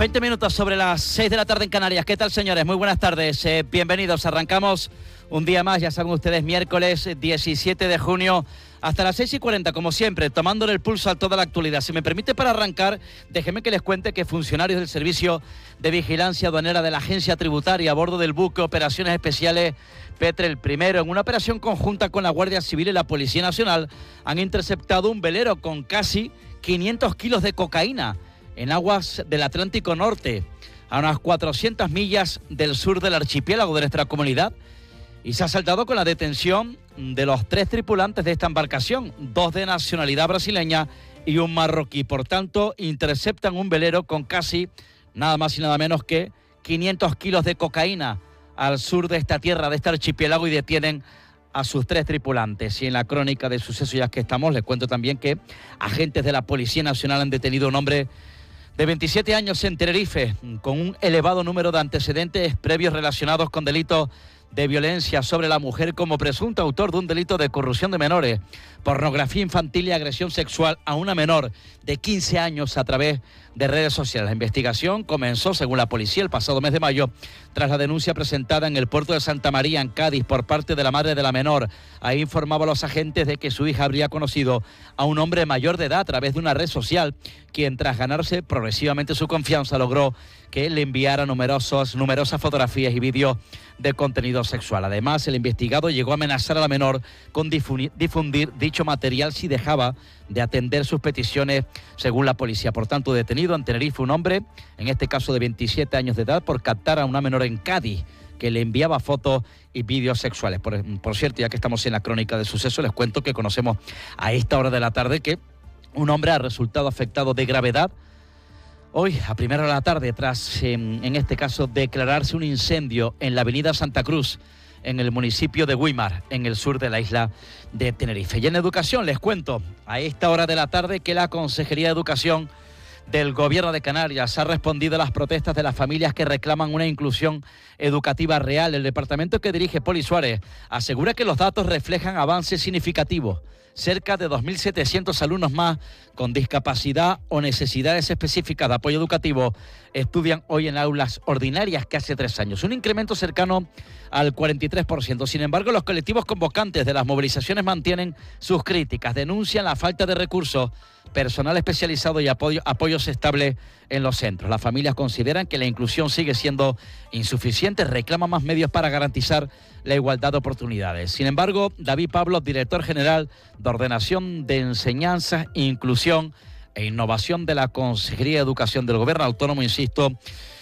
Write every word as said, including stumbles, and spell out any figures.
veinte minutos sobre las seis de la tarde en Canarias. ¿Qué tal, señores? Muy buenas tardes. Eh, bienvenidos. Arrancamos un día más, ya saben ustedes, miércoles diecisiete de junio, hasta las seis y cuarenta, como siempre, tomándole el pulso a toda la actualidad. Si me permite, para arrancar, déjenme que les cuente que funcionarios del Servicio de Vigilancia Aduanera de la Agencia Tributaria, a bordo del buque Operaciones Especiales Petrel Primero, en una operación conjunta con la Guardia Civil y la Policía Nacional, han interceptado un velero con casi quinientos kilos de cocaína en aguas del Atlántico Norte, a unas cuatrocientas millas del sur del archipiélago de nuestra comunidad, y se ha saldado con la detención de los tres tripulantes de esta embarcación, dos de nacionalidad brasileña y un marroquí. Por tanto, interceptan un velero con casi nada más y nada menos que quinientos kilos de cocaína al sur de esta tierra, de este archipiélago, y detienen a sus tres tripulantes. Y en la crónica de sucesos, ya que estamos, les cuento también que agentes de la Policía Nacional han detenido a un hombre de veintisiete años en Tenerife, con un elevado número de antecedentes previos relacionados con delitos de violencia sobre la mujer, como presunto autor de un delito de corrupción de menores, pornografía infantil y agresión sexual a una menor de quince años a través de redes sociales. La investigación comenzó, según la policía, el pasado mes de mayo, tras la denuncia presentada en el puerto de Santa María, en Cádiz, por parte de la madre de la menor. Ahí informaba a los agentes de que su hija habría conocido a un hombre mayor de edad a través de una red social, quien, tras ganarse progresivamente su confianza, logró que le enviara numerosos, numerosas fotografías y vídeos de contenido sexual. Además, el investigado llegó a amenazar a la menor con difundir, difundir dicho material si dejaba de atender sus peticiones, según la policía. Por tanto, detenido en Tenerife un hombre, en este caso de veintisiete años de edad, por captar a una menor en Cádiz, que le enviaba fotos y vídeos sexuales. Por, por cierto, ya que estamos en la crónica de sucesos, les cuento que conocemos a esta hora de la tarde que un hombre ha resultado afectado de gravedad hoy, a primera hora de la tarde, tras, eh, en este caso, declararse un incendio en la avenida Santa Cruz, en el municipio de Güímar, en el sur de la isla de Tenerife. Y en educación, les cuento a esta hora de la tarde que la Consejería de Educación del Gobierno de Canarias ha respondido a las protestas de las familias que reclaman una inclusión educativa real. El departamento que dirige Poli Suárez asegura que los datos reflejan avances significativos. Cerca de dos mil setecientos alumnos más con discapacidad o necesidades específicas de apoyo educativo estudian hoy en aulas ordinarias que hace tres años, un incremento cercano al cuarenta y tres por ciento. Sin embargo, los colectivos convocantes de las movilizaciones mantienen sus críticas, denuncian la falta de recursos, personal especializado y apoyo, apoyos estables en los centros. Las familias consideran que la inclusión sigue siendo insuficiente, reclaman más medios para garantizar la igualdad de oportunidades. Sin embargo, David Pablo, director general de Ordenación de Enseñanza, Inclusión e Innovación de la Consejería de Educación del Gobierno Autónomo, insisto,